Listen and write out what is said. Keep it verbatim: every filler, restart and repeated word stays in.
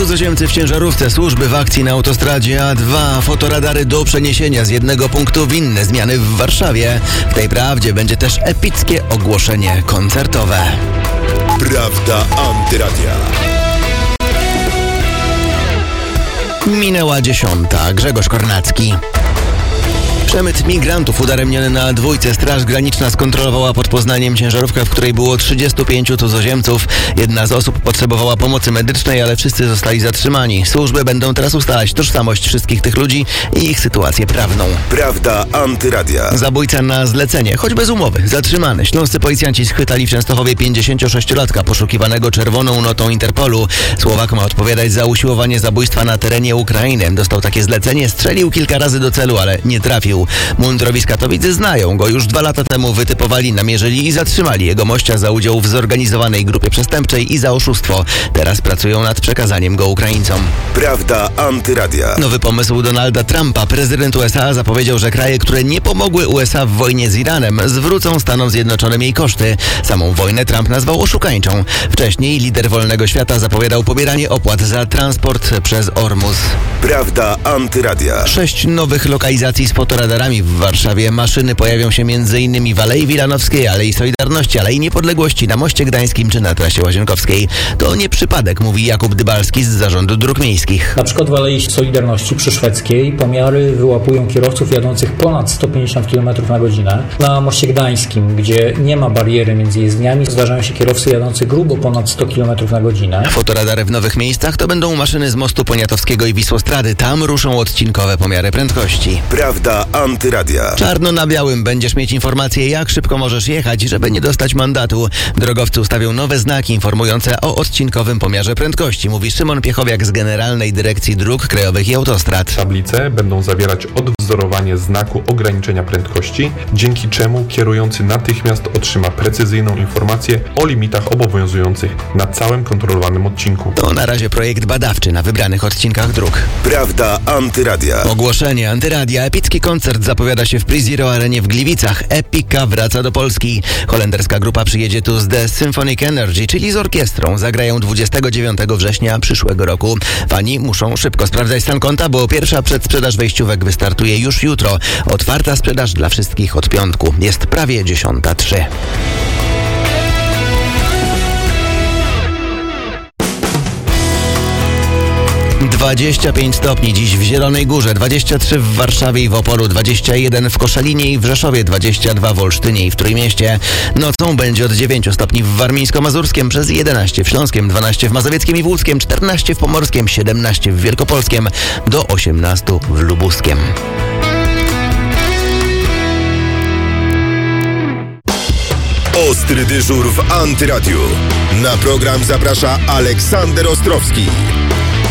Cudzoziemcy w ciężarówce, służby w akcji na autostradzie A dwa, fotoradary do przeniesienia z jednego punktu w inne, zmiany w Warszawie. W tej prawdzie będzie też epickie ogłoszenie koncertowe. Prawda Antyradia. Minęła dziesiąta. Grzegorz Kornacki. Przemyt migrantów udaremniony na dwójce. Straż Graniczna skontrolowała pod Poznaniem ciężarówkę, w której było trzydziestu pięciu cudzoziemców. Jedna z osób potrzebowała pomocy medycznej, ale wszyscy zostali zatrzymani. Służby będą teraz ustalać tożsamość wszystkich tych ludzi i ich sytuację prawną. Prawda Antyradia. Zabójca na zlecenie, choć bez umowy, zatrzymany. Śląscy policjanci schwytali w Częstochowie pięćdziesięciosześciolatka poszukiwanego czerwoną notą Interpolu. Słowak ma odpowiadać za usiłowanie zabójstwa na terenie Ukrainy. Dostał takie zlecenie, strzelił kilka razy do celu, ale nie trafił. Mundurowi z Katowic znają go. Już dwa lata temu wytypowali, namierzyli i zatrzymali jego mościa za udział w zorganizowanej grupie przestępczej i za oszustwo. Teraz pracują nad przekazaniem go Ukraińcom. Prawda Antyradia. Nowy pomysł Donalda Trumpa. Prezydent U S A zapowiedział, że kraje, które nie pomogły U S A w wojnie z Iranem, zwrócą Stanom Zjednoczonym jej koszty. Samą wojnę Trump nazwał oszukańczą. Wcześniej lider wolnego świata zapowiadał pobieranie opłat za transport przez Ormus. Prawda Antyradia. Sześć nowych lokalizacji z fotoradarami w Warszawie. Maszyny pojawią się m.in. w Alei Wilanowskiej, Alei Solidarności, Alei Niepodległości, na Moście Gdańskim czy na trasie Łazienkowskiej. To nie przypadek, mówi Jakub Dybalski z Zarządu Dróg Miejskich. Na przykład w Alei Solidarności przy Szwedzkiej pomiary wyłapują kierowców jadących ponad sto pięćdziesiąt kilometrów na godzinę. Na Moście Gdańskim, gdzie nie ma bariery między jezdniami, zdarzają się kierowcy jadący grubo ponad sto kilometrów na godzinę. Fotoradary w nowych miejscach to będą maszyny z mostu Poniatowskiego i Wisłostrady. Tam ruszą odcinkowe pomiary prędkości. Prawda Antyradia. Czarno na białym będziesz mieć informację, jak szybko możesz jechać, żeby nie dostać mandatu. Drogowcy ustawią nowe znaki informujące o odcinkowym pomiarze prędkości, mówi Szymon Piechowiak z Generalnej Dyrekcji Dróg Krajowych i Autostrad. Tablice będą zawierać odwzorowanie znaku ograniczenia prędkości, dzięki czemu kierujący natychmiast otrzyma precyzyjną informację o limitach obowiązujących na całym kontrolowanym odcinku. To na razie projekt badawczy na wybranych odcinkach dróg. Prawda Antyradia. Ogłoszenie Antyradia. Epicki koncert zapowiada się w PreZero Arenie w Gliwicach. Epika wraca do Polski. Holenderska grupa przyjedzie tu z The Symphonic Energy, czyli z orkiestrą. Zagrają dwudziestego dziewiątego września przyszłego roku. Fani muszą szybko sprawdzać stan konta, bo pierwsza przedsprzedaż wejściówek wystartuje już jutro. Otwarta sprzedaż dla wszystkich od piątku. Jest prawie dziesiąta trzy. dwadzieścia pięć stopni dziś w Zielonej Górze, dwadzieścia trzy w Warszawie i w Opolu, dwadzieścia jeden w Koszalinie i w Rzeszowie, dwadzieścia dwa w Olsztynie i w Trójmieście. Nocą będzie od dziewięciu stopni w Warmińsko-Mazurskiem, przez jedenaście w Śląskiem, dwanaście w Mazowieckiem i w Łódzkiem, czternaście w Pomorskiem, siedemnaście w Wielkopolskiem, do osiemnastu w Lubuskiem. Ostry dyżur w Antyradiu. Na program zaprasza Aleksander Ostrowski.